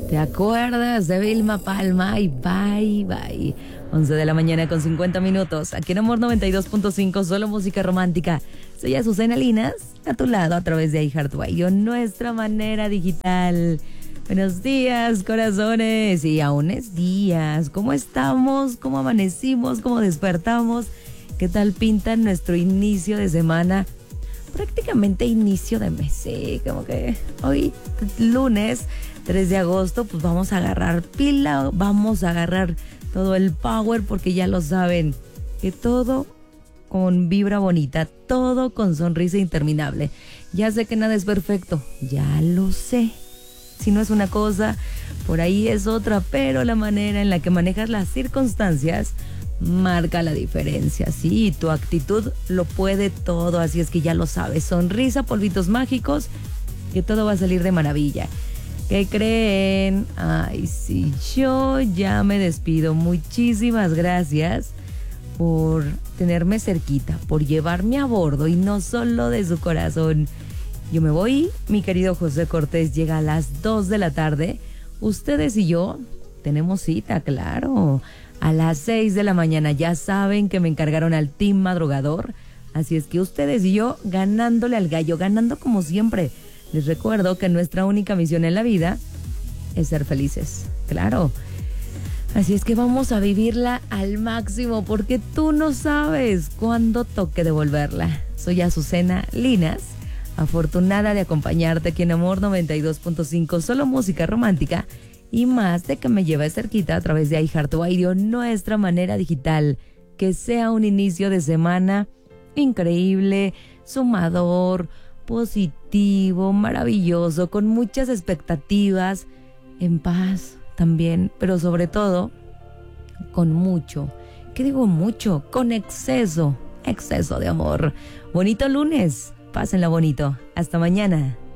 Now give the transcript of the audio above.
¿Te acuerdas de Vilma Palma? Y bye, bye. 11 de la mañana con 50 minutos. Aquí en Amor 92.5, solo música romántica. Soy Azucena Linas, a tu lado a través de iHeartRadio, nuestra manera digital. Buenos días, corazones. Y aún es días. ¿Cómo estamos? ¿Cómo amanecimos? ¿Cómo despertamos? ¿Qué tal pinta nuestro inicio de semana? Prácticamente inicio de mes, sí, como que hoy lunes 3 de agosto, pues vamos a agarrar pila, vamos a agarrar todo el power, porque ya lo saben, que todo con vibra bonita, todo con sonrisa interminable. Ya sé que nada es perfecto, ya lo sé. Si no es una cosa, por ahí es otra, pero la manera en la que manejas las circunstancias marca la diferencia. Sí, tu actitud lo puede todo, así es que ya lo sabes. Sonrisa, polvitos mágicos, que todo va a salir de maravilla. ¿Qué creen? Ay, sí, yo ya me despido. Muchísimas gracias por tenerme cerquita, por llevarme a bordo y no solo de su corazón. Yo me voy, mi querido José Cortés llega a las 2 de la tarde. Ustedes y yo tenemos cita, claro. A las 6 de la mañana, ya saben que me encargaron al team madrugador. Así es que ustedes y yo ganándole al gallo, ganando como siempre. Les recuerdo que nuestra única misión en la vida es ser felices, claro. Así es que vamos a vivirla al máximo, porque tú no sabes cuándo toque devolverla. Soy Azucena Linas, afortunada de acompañarte aquí en Amor 92.5, solo música romántica. Y más de que me lleve cerquita a través de iHeartRadio, nuestra manera digital. Que sea un inicio de semana increíble, sumador, positivo, maravilloso, con muchas expectativas, en paz también, pero sobre todo, con mucho. ¿Qué digo mucho? Con exceso de amor. Bonito lunes, pásenla bonito. Hasta mañana.